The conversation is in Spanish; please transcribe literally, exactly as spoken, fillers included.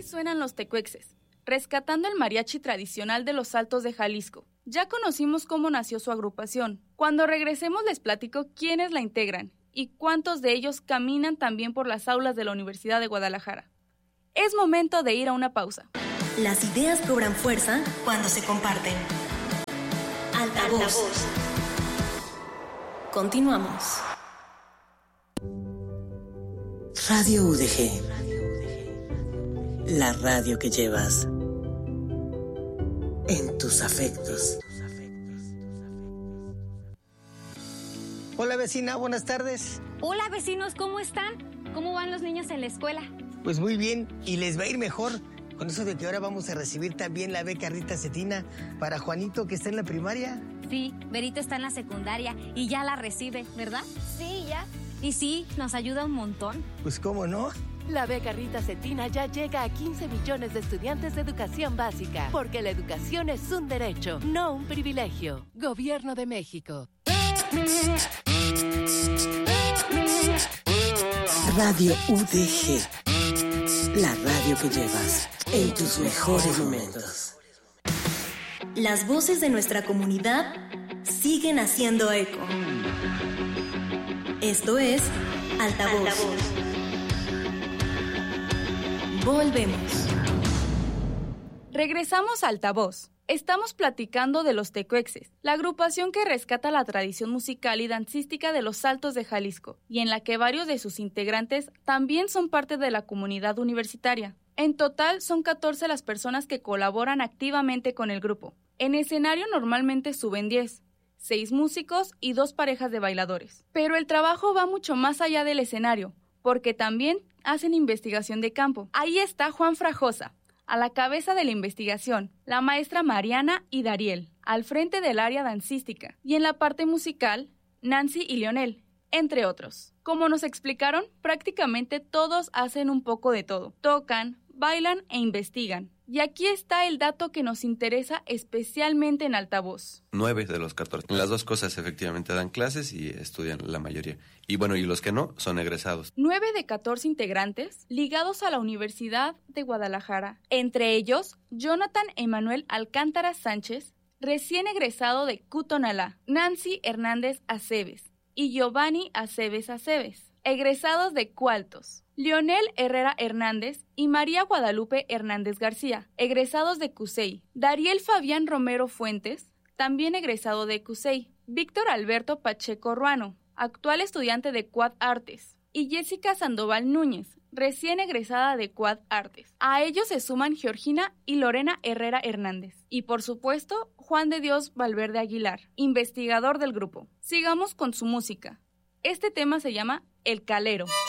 suenan los tecuexes, rescatando el mariachi tradicional de los Altos de Jalisco. Ya conocimos cómo nació su agrupación. Cuando regresemos les platico quiénes la integran y cuántos de ellos caminan también por las aulas de la Universidad de Guadalajara. Es momento de ir a una pausa. Las ideas cobran fuerza cuando se comparten. Altavoz. Altavoz. Continuamos. Radio U D G. La radio que llevas en tus afectos. Hola vecina, buenas tardes. Hola vecinos, ¿cómo están? ¿Cómo van los niños en la escuela? Pues muy bien, y les va a ir mejor con eso de que ahora vamos a recibir también la beca Rita Cetina para Juanito, que está en la primaria. Sí, Berito está en la secundaria y ya la recibe, ¿verdad? Sí, ya. Y sí, nos ayuda un montón. Pues cómo no. La beca Rita Cetina ya llega a quince millones de estudiantes de educación básica, porque la educación es un derecho, no un privilegio. Gobierno de México. Radio U D G. La radio que llevas en tus mejores momentos. Las voces de nuestra comunidad siguen haciendo eco. Esto es Altavoz. Altavoz. Volvemos. Regresamos a Altavoz. Estamos platicando de los tecuexes, la agrupación que rescata la tradición musical y dancística de los Altos de Jalisco, y en la que varios de sus integrantes también son parte de la comunidad universitaria. En total son catorce las personas que colaboran activamente con el grupo. En escenario normalmente suben diez, seis músicos y dos parejas de bailadores. Pero el trabajo va mucho más allá del escenario, porque también hacen investigación de campo. Ahí está Juan Frajosa, a la cabeza de la investigación, la maestra Mariana y Dariel, al frente del área dancística, y en la parte musical, Nancy y Leonel, entre otros. Como nos explicaron, prácticamente todos hacen un poco de todo. Tocan, bailan e investigan. Y aquí está el dato que nos interesa especialmente en Altavoz. Nueve de los catorce. Las dos cosas efectivamente dan clases y estudian la mayoría. Y bueno, y los que no, son egresados. Nueve de catorce integrantes ligados a la Universidad de Guadalajara. Entre ellos, Jonathan Emanuel Alcántara Sánchez, recién egresado de Cutonalá. Nancy Hernández Aceves y Giovanni Aceves Aceves, egresados de Cualtos. Leonel Herrera Hernández y María Guadalupe Hernández García, egresados de CUSEI. Dariel Fabián Romero Fuentes, también egresado de CUSEI. Víctor Alberto Pacheco Ruano, actual estudiante de Quad Artes. Y Jessica Sandoval Núñez, recién egresada de Quad Artes. A ellos se suman Georgina y Lorena Herrera Hernández. Y por supuesto, Juan de Dios Valverde Aguilar, investigador del grupo. Sigamos con su música. Este tema se llama El Calero.